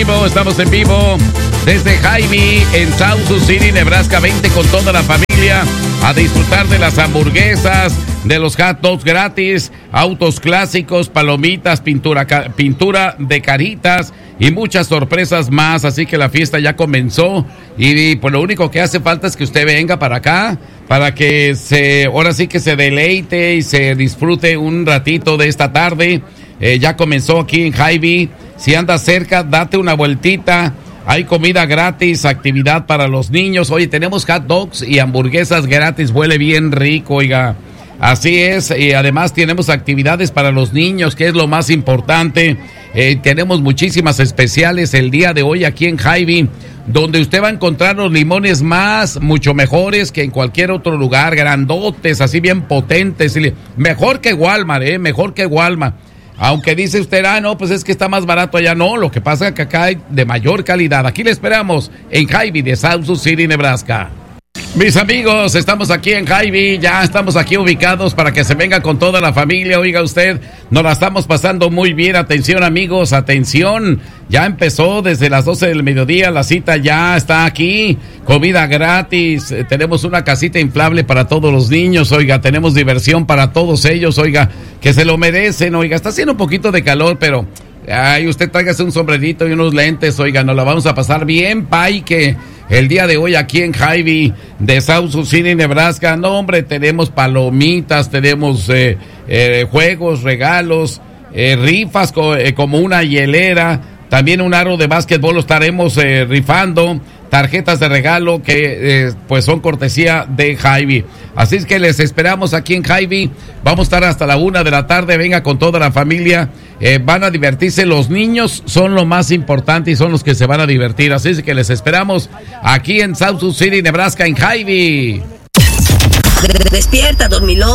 Estamos en vivo desde Jaime en South Sioux City, Nebraska. 20 con toda la familia a disfrutar de las hamburguesas, de los hot dogs gratis, autos clásicos, palomitas, pintura de caritas y muchas sorpresas más. Así que la fiesta ya comenzó y pues lo único que hace falta es que usted venga para acá para que ahora sí que se deleite y se disfrute un ratito de esta tarde. Ya comenzó aquí en Jaime. Si andas cerca, date una vueltita. Hay comida gratis, actividad para los niños. Oye, tenemos hot dogs y hamburguesas gratis. Huele bien rico, oiga. Así es. Y además tenemos actividades para los niños, que es lo más importante. Tenemos muchísimas especiales el día de hoy aquí en Jaime, donde usted va a encontrar los limones mucho mejores que en cualquier otro lugar. Grandotes, así bien potentes. Mejor que Walmart, mejor que Walmart. Aunque dice usted, no, pues es que está más barato allá. No, lo que pasa es que acá hay de mayor calidad. Aquí le esperamos en Jaime de South Sioux City, Nebraska. Mis amigos, estamos aquí en Jaime, ya estamos aquí ubicados para que se venga con toda la familia. Oiga usted, nos la estamos pasando muy bien. Atención amigos, atención, ya empezó desde las 12 del mediodía, la cita ya está aquí, comida gratis, tenemos una casita inflable para todos los niños, oiga, tenemos diversión para todos ellos, oiga, que se lo merecen, oiga, está haciendo un poquito de calor, pero usted tráigase un sombrerito y unos lentes, oiga, nos la vamos a pasar bien, pay, que el día de hoy aquí en Jaime de South Sioux City, Nebraska. No, hombre, tenemos palomitas, tenemos juegos, regalos, rifas como una hielera, también un aro de básquetbol lo estaremos rifando, tarjetas de regalo que pues son cortesía de Jaime. Así es que les esperamos aquí en Jaime. Vamos a estar hasta la 1 de la tarde. Venga con toda la familia. Van a divertirse. Los niños son lo más importante y son los que se van a divertir. Así es que les esperamos aquí en South Sioux City, Nebraska, en Jaime. Despierta, dormilón.